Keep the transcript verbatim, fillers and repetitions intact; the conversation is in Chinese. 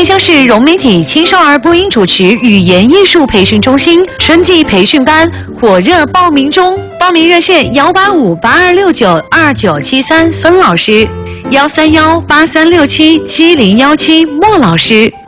内江市融媒体青少儿播音主持语言艺术培训中心春季培训班火热报名中，报名热线幺八五八二六九二九七三孙老师，幺三幺八三六七七零幺七莫老师。